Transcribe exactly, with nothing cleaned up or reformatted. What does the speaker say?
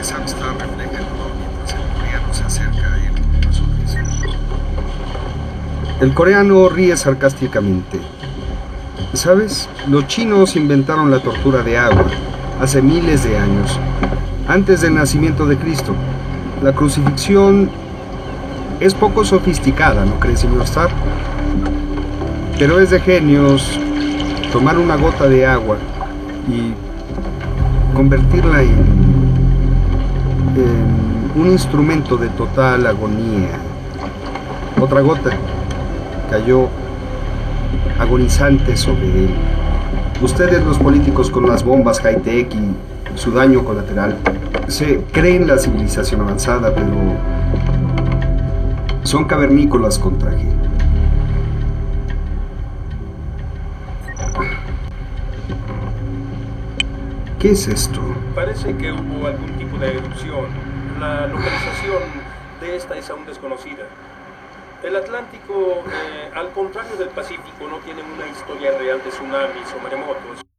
esa amistad refleja el dolor mientras el coreano se acerca a él con una sonrisa. El coreano ríe sarcásticamente. ¿Sabes? Los chinos inventaron la tortura de agua hace miles de años, antes del nacimiento de Cristo. La crucifixión es poco sofisticada, ¿no crees, señor Starr? Pero es de genios tomar una gota de agua y convertirla en, en un instrumento de total agonía. Otra gota cayó agonizante sobre él. Ustedes, los políticos con las bombas high-tech y su daño colateral, se creen la civilización avanzada, pero son cavernícolas con traje. ¿Qué es esto? Parece que hubo algún tipo de erupción. La localización de esta es aún desconocida. El Atlántico, eh, al contrario del Pacífico, no tiene una historia real de tsunamis o maremotos.